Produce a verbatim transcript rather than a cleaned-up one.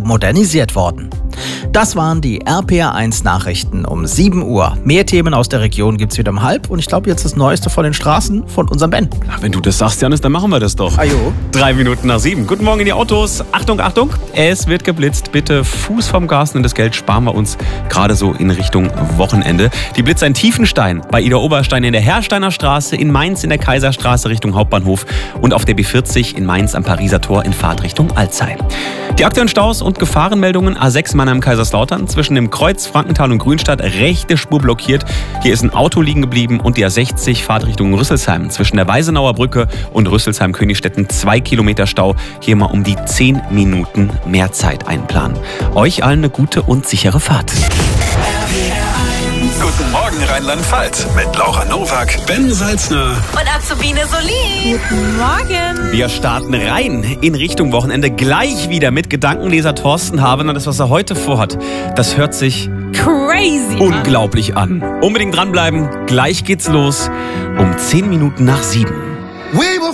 modernisiert worden. Das waren die R P R eins Nachrichten um sieben Uhr. Mehr Themen aus der Region gibt's wieder um halb. Und ich glaube, jetzt das Neueste von den Straßen von unserem Ben. Ach, wenn du das sagst, Janis, dann machen wir das doch. Ajo. Drei Minuten nach sieben. Guten Morgen in die Autos. Achtung, Achtung, es wird geblitzt. Bitte Fuß vom Gas, denn das Geld sparen wir uns gerade so in Richtung Wochenende. Die Blitzer in Tiefenstein, bei Ida Oberstein in der Hersteiner Straße, in Mainz in der Kaiserstraße Richtung Hauptbahnhof und auf der B vierzig in Mainz am Pariser Tor in Fahrt Richtung Alzey. Die aktuellen Staus und Gefahrenmeldungen: A sechs Mannheim-Kaiserslautern zwischen dem Kreuz Frankenthal und Grünstadt, rechte Spur blockiert. Hier ist ein Auto liegen geblieben und die A sechzig Fahrt Richtung Rüsselsheim zwischen der Weisenauer Brücke und Rüsselsheim-Königstetten zwei Kilometer Stau. Hier mal um die zehn Minuten mehr Zeit einplanen. Euch allen eine gute und sichere Fahrt. Guten Morgen Rheinland-Pfalz mit Laura Nowak, Ben Salzner und Azubine Solin. Guten Morgen. Wir starten rein in Richtung Wochenende gleich wieder mit Gedankenleser Thorsten Habener. Das, was er heute vorhat, das hört sich crazy unglaublich an. an. Unbedingt dranbleiben, gleich geht's los um zehn Minuten nach sieben.